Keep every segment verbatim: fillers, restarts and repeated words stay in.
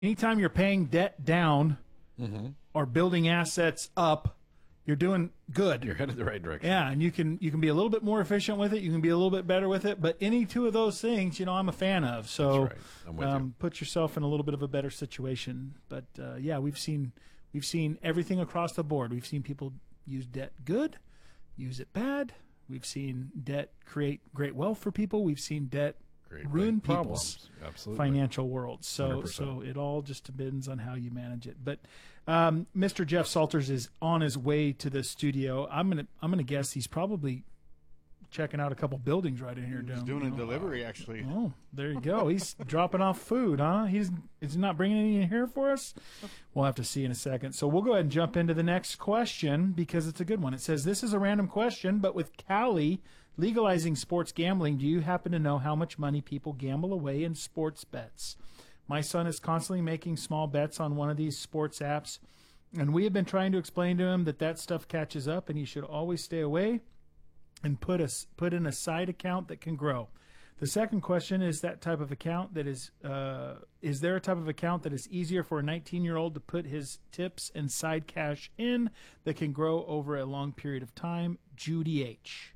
anytime you're paying debt down Mm-hmm. or building assets up, you're doing good. You're headed the right direction. Yeah, and you can you can be a little bit more efficient with it. You can be a little bit better with it. But any two of those things, you know, I'm a fan of. So That's right. I'm with um, you. put yourself in a little bit of a better situation. But uh, yeah, we've seen we've seen everything across the board. We've seen people use debt good, use it bad. We've seen debt create great wealth for people. We've seen debt Great ruin big people's problems. Absolutely. financial world. So one hundred percent. so it all just depends on how you manage it. But um, Mister Jeff Salters is on his way to the studio. I'm gonna I'm gonna guess he's probably checking out a couple buildings right in here. He's down, doing you a know. delivery, actually. Oh, there you go. He's dropping off food, huh? He's is he not bringing any in here for us? We'll have to see in a second. So we'll go ahead and jump into the next question because it's a good one. It says, this is a random question, but with Cali legalizing sports gambling, do you happen to know how much money people gamble away in sports bets? My son is constantly making small bets on one of these sports apps, and we have been trying to explain to him that that stuff catches up and he should always stay away and put a, put in a side account that can grow. The second question is that type of account that is, uh, is there a type of account that is easier for a nineteen-year-old to put his tips and side cash in that can grow over a long period of time? Judy H.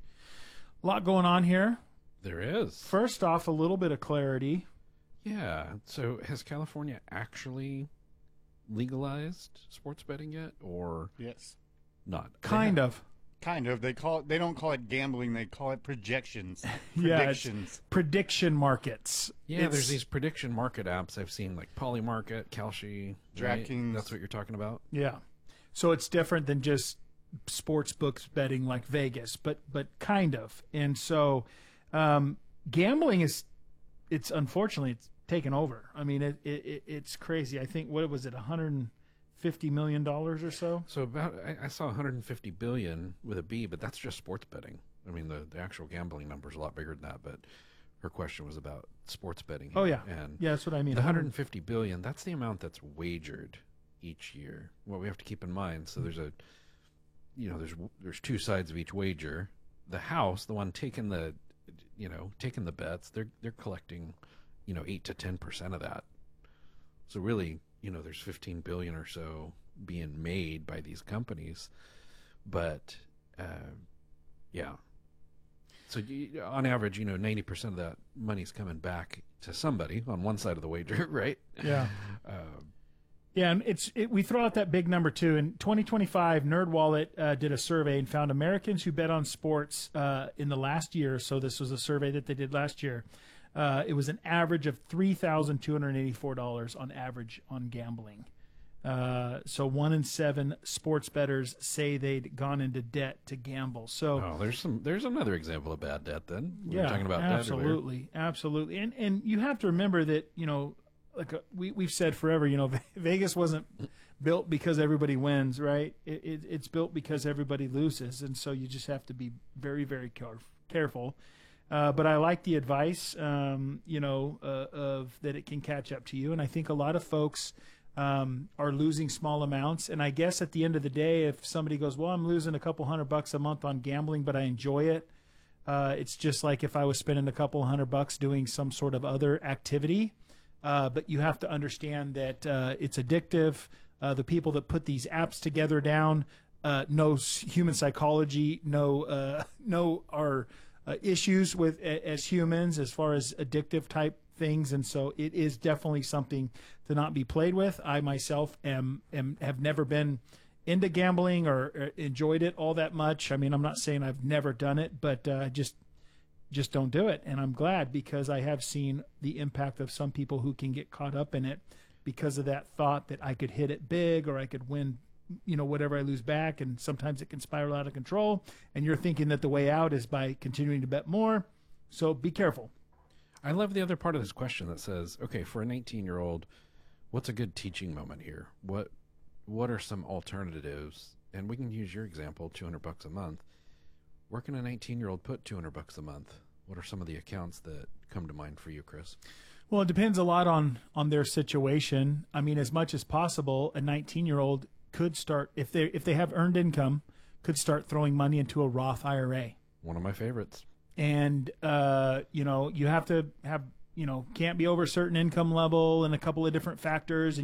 A lot going on here. There is. First off, a little bit of clarity. Yeah. So has California actually legalized sports betting yet, or Yes. not? Kind of. Kind of. They call it, they don't call it gambling, they call it projections. Yeah, it's Predictions. prediction markets. Yeah, It's- there's these prediction market apps I've seen, like Polymarket, Kalshi, right? DraftKings. That's what you're talking about. Yeah. So it's different than just sports books betting like Vegas, but but kind of. And so um, gambling is, it's unfortunately, it's taken over. I mean, it, it it's crazy. I think, what was it, one hundred fifty million dollars or so? So about, I, I saw one hundred fifty billion with a B, but that's just sports betting. I mean, the, the actual gambling number is a lot bigger than that, but her question was about sports betting. Oh, yeah. And Yeah, that's what I mean. the one hundred fifty billion, that's the amount that's wagered each year. What we have to keep in mind, so there's a, you know, there's there's two sides of each wager. The house, the one taking the, you know, taking the bets, they're they're collecting, you know, eight to ten percent of that. So really, you know, there's fifteen billion or so being made by these companies, but uh, yeah. So you, on average, you know, ninety percent of that money's coming back to somebody on one side of the wager, right? Yeah. Uh, Yeah, and it's it, we throw out that big number too. In twenty twenty-five, NerdWallet uh, did a survey and found Americans who bet on sports uh, in the last year. So this was a survey that they did last year. Uh, it was an average of three thousand two hundred eighty-four dollars on average on gambling. Uh, so one in seven sports bettors say they'd gone into debt to gamble. So oh, there's some there's another example of bad debt. Then we yeah, were talking about debt earlier. absolutely, absolutely, and and you have to remember that, you know, like uh, we we've said forever, you know, Vegas wasn't built because everybody wins, right? It, it it's built because everybody loses, and so you just have to be very very caref- careful. Uh, but I like the advice, um, you know, uh, of that it can catch up to you, and I think a lot of folks um, are losing small amounts. And I guess at the end of the day, if somebody goes, well, I'm losing a couple hundred bucks a month on gambling, but I enjoy it. Uh, it's just like if I was spending a couple hundred bucks doing some sort of other activity. Uh, but you have to understand that uh, it's addictive. Uh, the people that put these apps together down uh, know s- human psychology, know uh, know our uh, issues with a, as humans as far as addictive type things, and so it is definitely something to not be played with. I myself am, am have never been into gambling or, or enjoyed it all that much. I mean, I'm not saying I've never done it, but uh, just. Just don't do it. And I'm glad, because I have seen the impact of some people who can get caught up in it because of that thought that I could hit it big or I could win, you know, whatever I lose back. And sometimes it can spiral out of control. And you're thinking that the way out is by continuing to bet more. So be careful. I love the other part of this question that says, okay, for a nineteen-year-old, what's a good teaching moment here? What what are some alternatives? And we can use your example, two hundred bucks a month. Where can a nineteen-year-old put two hundred bucks a month? What are some of the accounts that come to mind for you, Chris? Well, it depends a lot on, on their situation. I mean, as much as possible, a nineteen-year-old could start, if they if they have earned income, could start throwing money into a Roth I R A. One of my favorites. And, uh, you know, you have to have you know, can't be over a certain income level and a couple of different factors.